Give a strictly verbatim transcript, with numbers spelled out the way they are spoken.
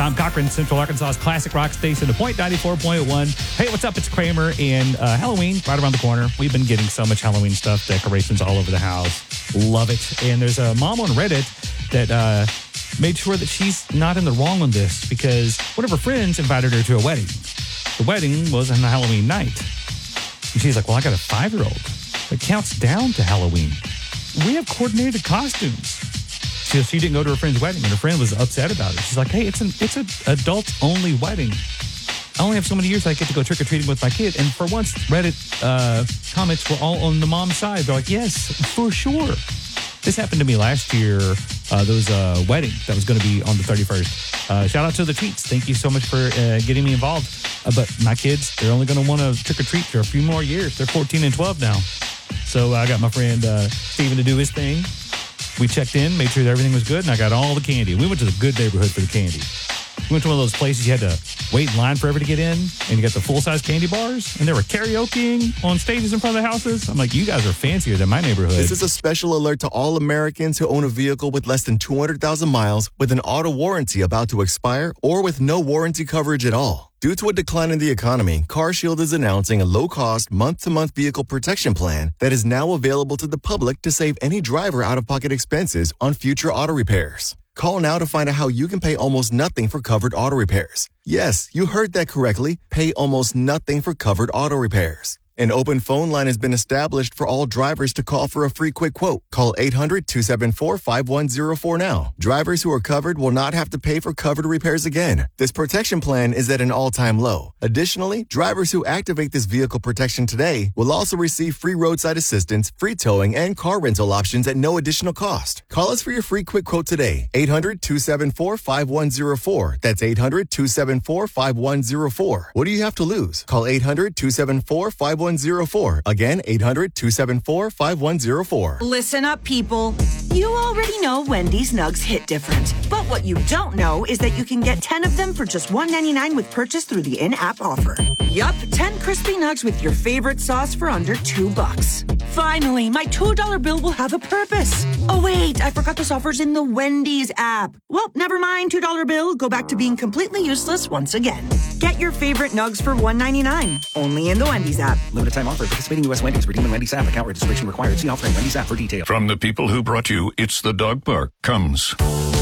Tom Cochran, Central Arkansas's classic rock station, The Point ninety-four point one. Hey, what's up? It's Kramer, and uh, Halloween right around the corner. We've been getting so much Halloween stuff, decorations all over the house. Love it. And there's a mom on Reddit that uh, made sure that she's not in the wrong on this because one of her friends invited her to a wedding. The wedding was on Halloween night. And she's like, well, I got a five-year-old. It counts down to Halloween. We have coordinated costumes. She, she didn't go to her friend's wedding, and her friend was upset about it. She's like, hey, it's an it's an adults-only wedding. I only have so many years I get to go trick-or-treating with my kid. And for once, Reddit uh, comments were all on the mom's side. They're like, yes, for sure. This happened to me last year. Uh, there was a wedding that was going to be on the thirty-first. Uh, shout out to the tweets. Thank you so much for uh, getting me involved. Uh, but my kids, they're only going to want to trick-or-treat for a few more years. They're fourteen and twelve now. So I got my friend uh, Steven to do his thing. We checked in, made sure that everything was good, and I got all the candy. We went to the good neighborhood for the candy. We went to one of those places you had to wait in line forever to get in, and you got the full-size candy bars, and they were karaokeing on stages in front of the houses. I'm like, you guys are fancier than my neighborhood. This is a special alert to all Americans who own a vehicle with less than two hundred thousand miles, with an auto warranty about to expire, or with no warranty coverage at all. Due to a decline in the economy, CarShield is announcing a low-cost, month-to-month vehicle protection plan that is now available to the public to save any driver out-of-pocket expenses on future auto repairs. Call now to find out how you can pay almost nothing for covered auto repairs. Yes, you heard that correctly. Pay almost nothing for covered auto repairs. An open phone line has been established for all drivers to call for a free quick quote. Call eight hundred, two seven four, five one zero four now. Drivers who are covered will not have to pay for covered repairs again. This protection plan is at an all-time low. Additionally, drivers who activate this vehicle protection today will also receive free roadside assistance, free towing, and car rental options at no additional cost. Call us for your free quick quote today. eight hundred, two seven four, five one zero four. That's eight hundred, two seven four, five one zero four. What do you have to lose? Call eight hundred, two seven four, five one zero four. Again, eight hundred, two seven four, five one zero four. Listen up, people. You already know Wendy's Nugs hit different. But what you don't know is that you can get ten of them for just one ninety-nine with purchase through the in-app offer. Yup, ten crispy nugs with your favorite sauce for under two bucks. Finally, my two dollar bill will have a purpose. Oh, wait, I forgot this offer's in the Wendy's app. Well, never mind, two dollar bill. Go back to being completely useless once again. Get your favorite nugs for one ninety-nine. Only in the Wendy's app. Limited time offer. Participating U S Wendy's. Redeem in Wendy's app. Account registration required. See offer in Wendy's app for details. From the people who brought you It's the Dog Park comes